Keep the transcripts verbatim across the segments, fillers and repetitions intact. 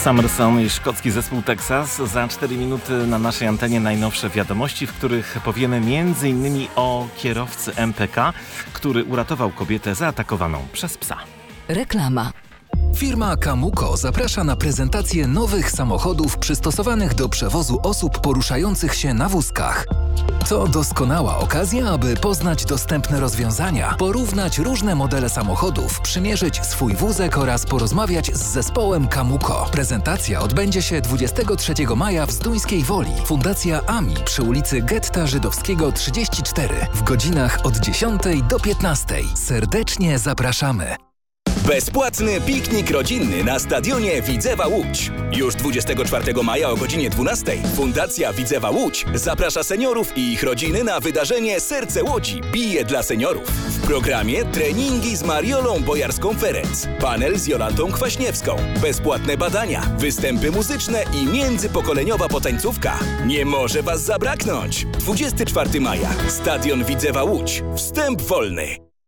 Summerson i szkocki zespół Texas. Za cztery minuty na naszej antenie najnowsze wiadomości, w których powiemy między innymi o kierowcy M P K, który uratował kobietę zaatakowaną przez psa. Reklama. Firma Camuco zaprasza na prezentację nowych samochodów przystosowanych do przewozu osób poruszających się na wózkach. To doskonała okazja, aby poznać dostępne rozwiązania, porównać różne modele samochodów, przymierzyć swój wózek oraz porozmawiać z zespołem Camuco. Prezentacja odbędzie się dwudziestego trzeciego maja w Zduńskiej Woli. Fundacja A M I przy ulicy Getta Żydowskiego trzydzieści cztery w godzinach od dziesiątej do piętnastej. Serdecznie zapraszamy. Bezpłatny piknik rodzinny na stadionie Widzewa Łódź. Już dwudziestego czwartego maja o godzinie dwunastej Fundacja Widzewa Łódź zaprasza seniorów i ich rodziny na wydarzenie Serce Łodzi bije dla seniorów. W programie treningi z Mariolą Bojarską-Ferenc, panel z Jolantą Kwaśniewską, bezpłatne badania, występy muzyczne i międzypokoleniowa potańcówka. Nie może Was zabraknąć! dwudziestego czwartego maja. Stadion Widzewa Łódź. Wstęp wolny.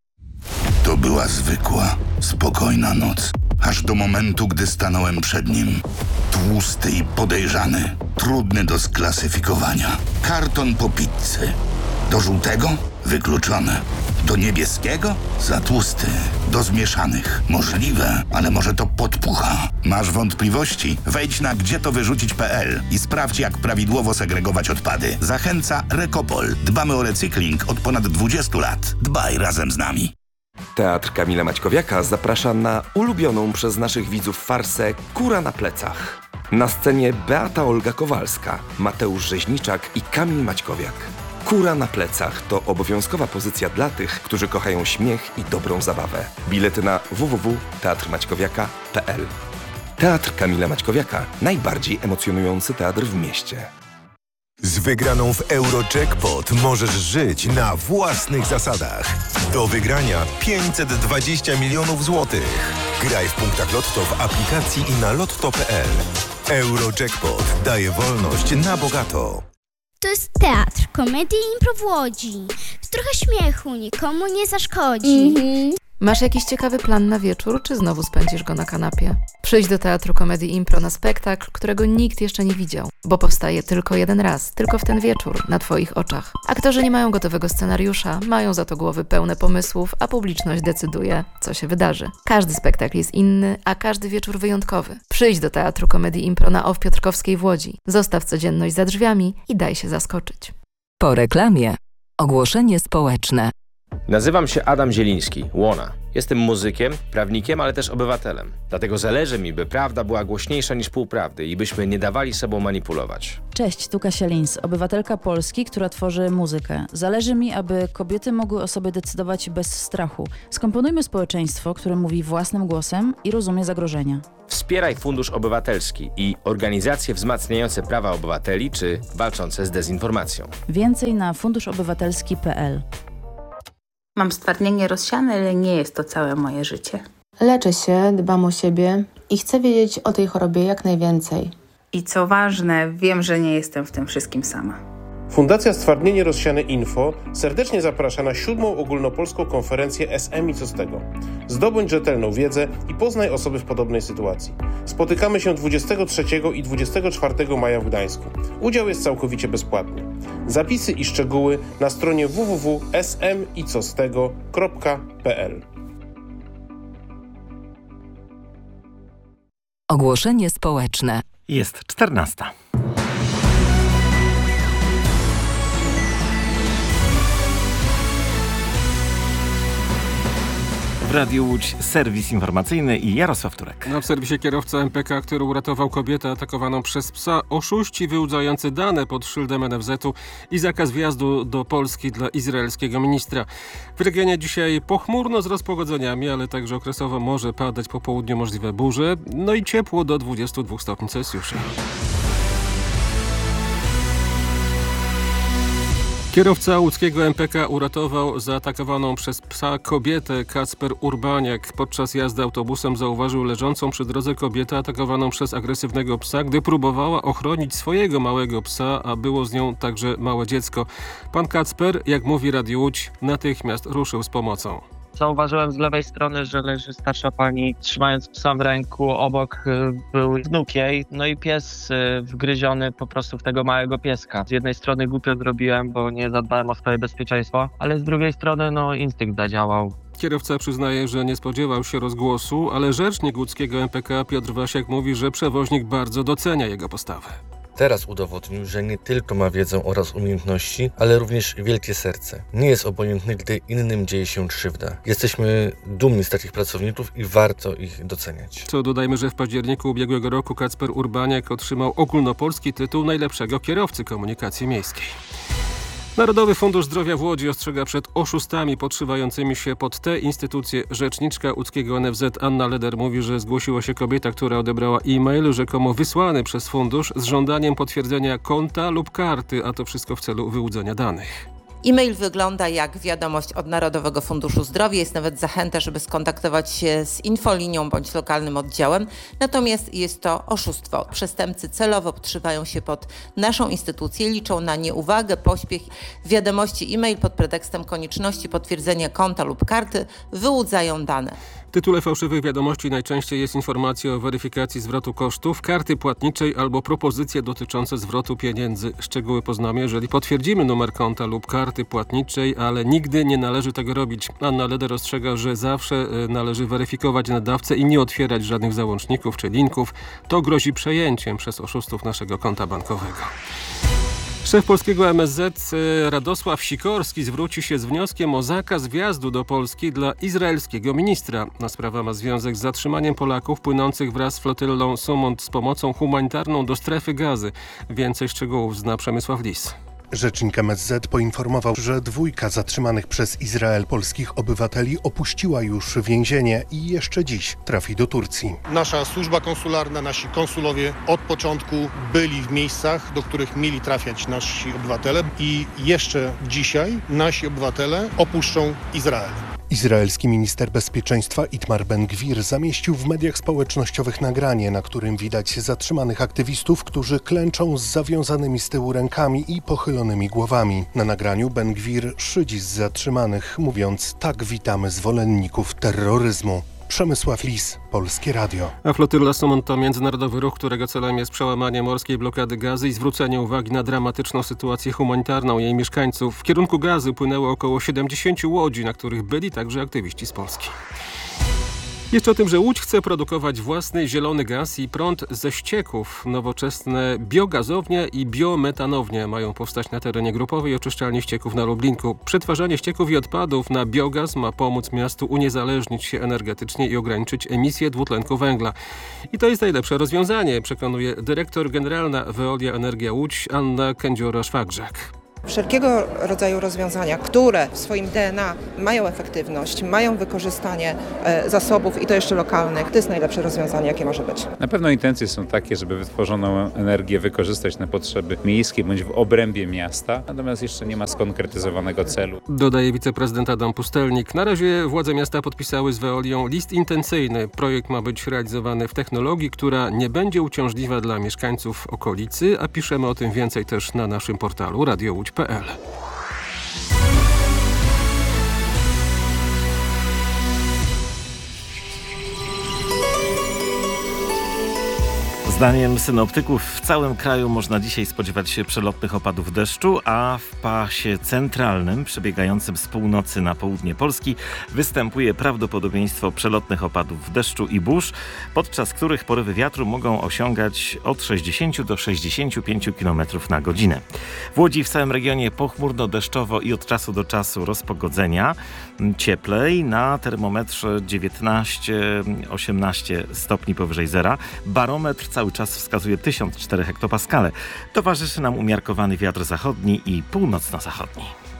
To była zwykła, spokojna noc. Aż do momentu, gdy stanąłem przed nim. Tłusty i podejrzany. Trudny do sklasyfikowania. Karton po pizzy. Do żółtego? Wykluczone. Do niebieskiego? Za tłusty. Do zmieszanych? Możliwe, ale może to podpucha. Masz wątpliwości? Wejdź na gdzie to wyrzucić kropka p l i sprawdź, jak prawidłowo segregować odpady. Zachęca Rekopol. Dbamy o recykling od ponad dwudziestu lat. Dbaj razem z nami. Teatr Kamila Maćkowiaka zaprasza na ulubioną przez naszych widzów farsę Kura na plecach. Na scenie Beata Olga Kowalska, Mateusz Rzeźniczak i Kamil Maćkowiak. Kura na plecach to obowiązkowa pozycja dla tych, którzy kochają śmiech i dobrą zabawę. Bilety na w w w kropka teatr maćkowiaka kropka p l. Teatr Kamila Maćkowiaka. Najbardziej emocjonujący teatr w mieście. Z wygraną w Eurojackpot możesz żyć na własnych zasadach. Do wygrania pięćset dwadzieścia milionów złotych. Graj w punktach Lotto w aplikacji i na lotto kropka p l. Eurojackpot daje wolność na bogato. To jest teatr, komedii i impro w Łodzi. Trochę śmiechu nikomu nie zaszkodzi. Mm-hmm. Masz jakiś ciekawy plan na wieczór, czy znowu spędzisz go na kanapie? Przyjdź do Teatru Komedii Impro na spektakl, którego nikt jeszcze nie widział, bo powstaje tylko jeden raz, tylko w ten wieczór, na Twoich oczach. Aktorzy nie mają gotowego scenariusza, mają za to głowy pełne pomysłów, a publiczność decyduje, co się wydarzy. Każdy spektakl jest inny, a każdy wieczór wyjątkowy. Przyjdź do Teatru Komedii Impro na O W Piotrkowskiej w Łodzi. Zostaw codzienność za drzwiami i daj się zaskoczyć. Po reklamie. Ogłoszenie społeczne. Nazywam się Adam Zieliński, Łona. Jestem muzykiem, prawnikiem, ale też obywatelem. Dlatego zależy mi, by prawda była głośniejsza niż półprawdy i byśmy nie dawali sobą manipulować. Cześć, tu Kasia Lins, obywatelka Polski, która tworzy muzykę. Zależy mi, aby kobiety mogły o sobie decydować bez strachu. Skomponujmy społeczeństwo, które mówi własnym głosem i rozumie zagrożenia. Wspieraj Fundusz Obywatelski i organizacje wzmacniające prawa obywateli czy walczące z dezinformacją. Więcej na fundusz obywatelski kropka p l. Mam stwardnienie rozsiane, ale nie jest to całe moje życie. Leczę się, dbam o siebie i chcę wiedzieć o tej chorobie jak najwięcej. I co ważne, wiem, że nie jestem w tym wszystkim sama. Fundacja Stwardnienie Rozsiane Info serdecznie zaprasza na siódmą ogólnopolską konferencję S M i co z tego. Zdobądź rzetelną wiedzę i poznaj osoby w podobnej sytuacji. Spotykamy się dwudziestego trzeciego i dwudziestego czwartego maja w Gdańsku. Udział jest całkowicie bezpłatny. Zapisy i szczegóły na stronie w w w kropka s m i co z tego kropka p l. Ogłoszenie społeczne. Jest czternasta. W Radiu Łódź serwis informacyjny i Jarosław Turek. No w serwisie kierowca M P K, który uratował kobietę atakowaną przez psa, oszuści wyłudzający dane pod szyldem N F Z u i zakaz wjazdu do Polski dla izraelskiego ministra. W regionie dzisiaj pochmurno z rozpogodzeniami, ale także okresowo może padać po południu możliwe burze, no i ciepło do dwudziestu dwóch stopni Celsjusza. Kierowca łódzkiego M P K uratował zaatakowaną przez psa kobietę. Kacper Urbaniak podczas jazdy autobusem zauważył leżącą przy drodze kobietę atakowaną przez agresywnego psa, gdy próbowała ochronić swojego małego psa, a było z nią także małe dziecko. Pan Kacper, jak mówi Radio Łódź, natychmiast ruszył z pomocą. Zauważyłem z lewej strony, że leży starsza pani, trzymając psa w ręku. Obok był wnuk jej, no i pies wgryziony po prostu w tego małego pieska. Z jednej strony głupio zrobiłem, bo nie zadbałem o swoje bezpieczeństwo, ale z drugiej strony no instynkt zadziałał. Kierowca przyznaje, że nie spodziewał się rozgłosu, ale rzecznik łódzkiego M P K Piotr Wasiak mówi, że przewoźnik bardzo docenia jego postawę. Teraz udowodnił, że nie tylko ma wiedzę oraz umiejętności, ale również wielkie serce. Nie jest obojętny, gdy innym dzieje się krzywda. Jesteśmy dumni z takich pracowników i warto ich doceniać. Co dodajmy, że w październiku ubiegłego roku Kacper Urbaniak otrzymał ogólnopolski tytuł najlepszego kierowcy komunikacji miejskiej. Narodowy Fundusz Zdrowia w Łodzi ostrzega przed oszustami podszywającymi się pod te instytucje. Rzeczniczka łódzkiego N F Z Anna Leder mówi, że zgłosiła się kobieta, która odebrała e-mail rzekomo wysłany przez fundusz z żądaniem potwierdzenia konta lub karty, a to wszystko w celu wyłudzenia danych. E-mail wygląda jak wiadomość od Narodowego Funduszu Zdrowia. Jest nawet zachęta, żeby skontaktować się z infolinią bądź lokalnym oddziałem. Natomiast jest to oszustwo. Przestępcy celowo podszywają się pod naszą instytucję, liczą na nieuwagę, pośpiech. Wiadomości e-mail pod pretekstem konieczności potwierdzenia konta lub karty wyłudzają dane. W tytule fałszywych wiadomości najczęściej jest informacja o weryfikacji zwrotu kosztów, karty płatniczej albo propozycje dotyczące zwrotu pieniędzy. Szczegóły poznamy, jeżeli potwierdzimy numer konta lub karty płatniczej, ale nigdy nie należy tego robić. Anna Leder ostrzega, że zawsze należy weryfikować nadawcę i nie otwierać żadnych załączników czy linków. To grozi przejęciem przez oszustów naszego konta bankowego. Szef polskiego M S Z Radosław Sikorski zwróci się z wnioskiem o zakaz wjazdu do Polski dla izraelskiego ministra. Sprawa ma związek z zatrzymaniem Polaków płynących wraz z flotylą Sumont z pomocą humanitarną do strefy Gazy. Więcej szczegółów zna Przemysław Lis. Rzecznik M S Z poinformował, że dwójka zatrzymanych przez Izrael polskich obywateli opuściła już więzienie i jeszcze dziś trafi do Turcji. Nasza służba konsularna, nasi konsulowie od początku byli w miejscach, do których mieli trafiać nasi obywatele i jeszcze dzisiaj nasi obywatele opuszczą Izrael. Izraelski minister bezpieczeństwa Itmar Ben-Gwir zamieścił w mediach społecznościowych nagranie, na którym widać zatrzymanych aktywistów, którzy klęczą z zawiązanymi z tyłu rękami i pochylonymi głowami. Na nagraniu Ben-Gwir szydzi z zatrzymanych, mówiąc: tak witamy zwolenników terroryzmu. Przemysław Lis, Polskie Radio. A flotyla Sumont to międzynarodowy ruch, którego celem jest przełamanie morskiej blokady Gazy i zwrócenie uwagi na dramatyczną sytuację humanitarną jej mieszkańców. W kierunku Gazy płynęło około siedemdziesięciu łodzi, na których byli także aktywiści z Polski. Jeszcze o tym, że Łódź chce produkować własny zielony gaz i prąd ze ścieków. Nowoczesne biogazownie i biometanownie mają powstać na terenie grupowej oczyszczalni ścieków na Lublinku. Przetwarzanie ścieków i odpadów na biogaz ma pomóc miastu uniezależnić się energetycznie i ograniczyć emisję dwutlenku węgla. I to jest najlepsze rozwiązanie, przekonuje dyrektor generalna Veolia Energia Łódź Anna Kędziora-Szwagrzak. Wszelkiego rodzaju rozwiązania, które w swoim D N A mają efektywność, mają wykorzystanie e, zasobów i to jeszcze lokalnych, to jest najlepsze rozwiązanie, jakie może być. Na pewno intencje są takie, żeby wytworzoną energię wykorzystać na potrzeby miejskie bądź w obrębie miasta, natomiast jeszcze nie ma skonkretyzowanego celu. Dodaje wiceprezydent Adam Pustelnik. Na razie władze miasta podpisały z Veolią list intencyjny. Projekt ma być realizowany w technologii, która nie będzie uciążliwa dla mieszkańców okolicy, a piszemy o tym więcej też na naszym portalu radio łódź kropka p l. Zdaniem synoptyków w całym kraju można dzisiaj spodziewać się przelotnych opadów deszczu, a w pasie centralnym, przebiegającym z północy na południe Polski, występuje prawdopodobieństwo przelotnych opadów deszczu i burz, podczas których porywy wiatru mogą osiągać od sześćdziesięciu do sześćdziesięciu pięciu kilometrów na godzinę. W Łodzi w całym regionie pochmurno, deszczowo i od czasu do czasu rozpogodzenia. Cieplej, na termometrze dziewiętnaście osiemnaście stopni powyżej zera. Barometr cały czas wskazuje tysiąc cztery hektopaskale. Towarzyszy nam umiarkowany wiatr zachodni i północno-zachodni.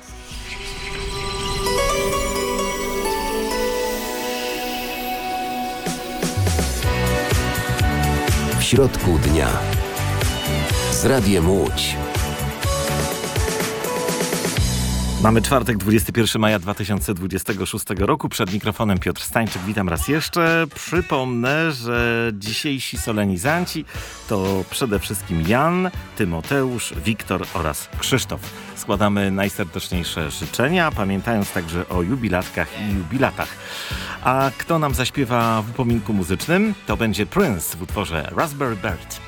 W środku dnia z Radiem Łódź. Mamy czwartek, dwudziestego pierwszego maja dwa tysiące dwudziestego szóstego roku. Przed mikrofonem Piotr Stańczyk. Witam raz jeszcze. Przypomnę, że dzisiejsi solenizanci to przede wszystkim Jan, Tymoteusz, Wiktor oraz Krzysztof. Składamy najserdeczniejsze życzenia, pamiętając także o jubilatkach i jubilatach. A kto nam zaśpiewa w upominku muzycznym? To będzie Prince w utworze Raspberry Beret.